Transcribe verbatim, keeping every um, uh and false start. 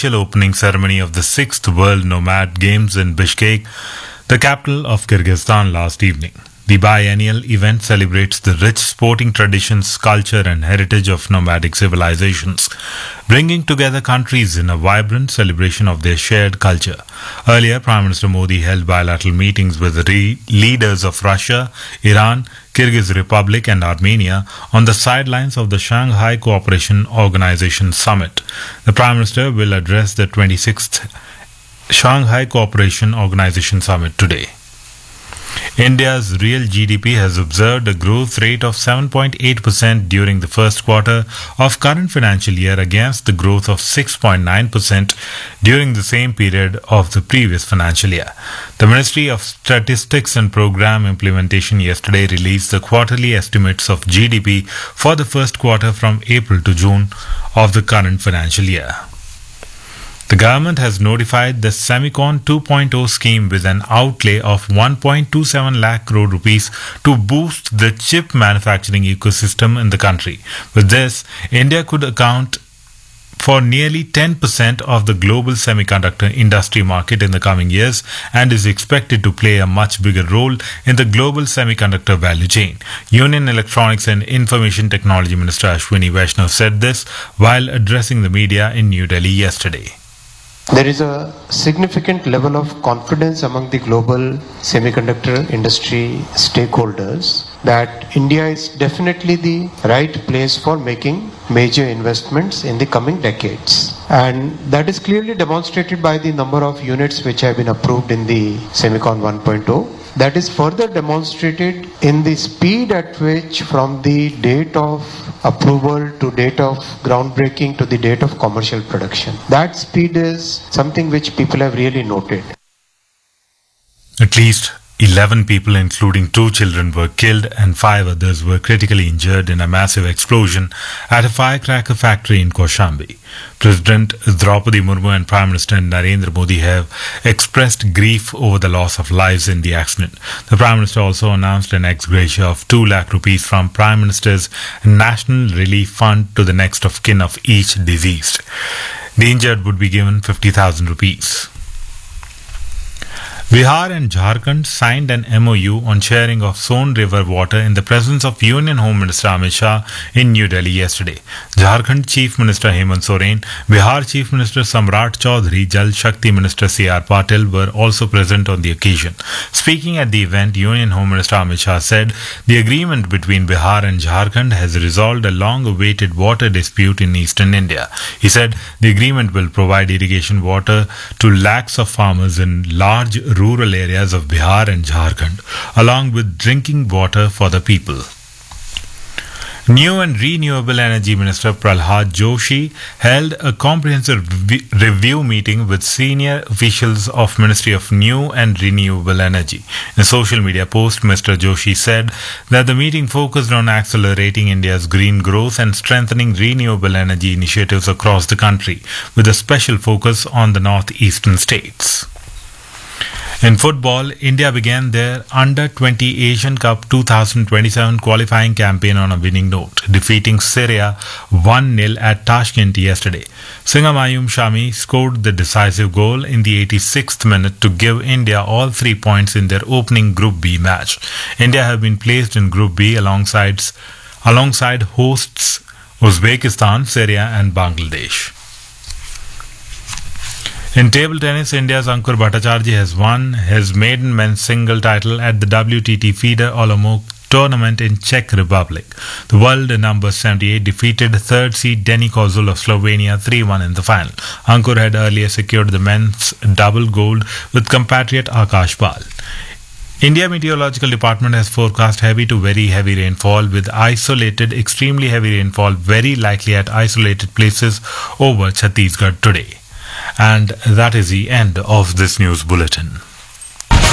official opening ceremony of the sixth World Nomad Games in Bishkek, the capital of Kyrgyzstan, last evening. The biennial event celebrates the rich sporting traditions, culture and heritage of nomadic civilizations, bringing together countries in a vibrant celebration of their shared culture. Earlier, Prime Minister Modi held bilateral meetings with re- leaders of Russia, Iran, Kyrgyz Republic and Armenia on the sidelines of the Shanghai Cooperation Organization Summit. The Prime Minister will address the twenty-sixth Shanghai Cooperation Organization Summit today. India's real G D P has observed a growth rate of seven point eight percent during the first quarter of current financial year against the growth of six point nine percent during the same period of the previous financial year. The Ministry of Statistics and Program Implementation yesterday released the quarterly estimates of G D P for the first quarter from April to June of the current financial year. The government has notified the Semicon two point oh scheme with an outlay of one point two seven lakh crore rupees to boost the chip manufacturing ecosystem in the country. With this, India could account for nearly ten percent of the global semiconductor industry market in the coming years and is expected to play a much bigger role in the global semiconductor value chain. Union Electronics and Information Technology Minister Ashwini Vaishnaw said this while addressing the media in New Delhi yesterday. There is a significant level of confidence among the global semiconductor industry stakeholders that India is definitely the right place for making major investments in the coming decades. And that is clearly demonstrated by the number of units which have been approved in the Semicon one point oh. That is further demonstrated in the speed at which from the date of approval to date of groundbreaking to the date of commercial production. That speed is something which people have really noted. At least eleven people, including two children, were killed and five others were critically injured in a massive explosion at a firecracker factory in Kaushambi. President Draupadi Murmu and Prime Minister Narendra Modi have expressed grief over the loss of lives in the accident. The Prime Minister also announced an ex gratia of two lakh rupees from Prime Minister's National Relief Fund to the next of kin of each deceased. The injured would be given fifty thousand rupees. Bihar and Jharkhand signed an M O U on sharing of Son River water in the presence of Union Home Minister Amit Shah in New Delhi yesterday. Jharkhand Chief Minister Hemant Soren, Bihar Chief Minister Samrat Chaudhary, Jal Shakti Minister C R Patil were also present on the occasion. Speaking at the event, Union Home Minister Amit Shah said the agreement between Bihar and Jharkhand has resolved a long-awaited water dispute in eastern India. He said the agreement will provide irrigation water to lakhs of farmers in large rural areas of Bihar and Jharkhand, along with drinking water for the people. New and Renewable Energy Minister Prahlad Joshi held a comprehensive review meeting with senior officials of Ministry of New and Renewable Energy. In a social media post, Mister Joshi said that the meeting focused on accelerating India's green growth and strengthening renewable energy initiatives across the country, with a special focus on the northeastern states. In football, India began their under twenty Asian Cup twenty twenty-seven qualifying campaign on a winning note, defeating Syria one nil at Tashkent yesterday. Singamayum Shami scored the decisive goal in the eighty-sixth minute to give India all three points in their opening Group B match. India have been placed in Group B alongside, alongside hosts Uzbekistan, Syria and Bangladesh. In table tennis, India's Ankur Bhattacharjee has won his maiden men's single title at the W T T FIDE Olomouc tournament in Czech Republic. The world number seventy-eight defeated third seed Denny Kozul of Slovenia three one in the final. Ankur had earlier secured the men's double gold with compatriot Akash Pal. India Meteorological Department has forecast heavy to very heavy rainfall with isolated extremely heavy rainfall very likely at isolated places over Chhattisgarh today. And that is the end of this news bulletin.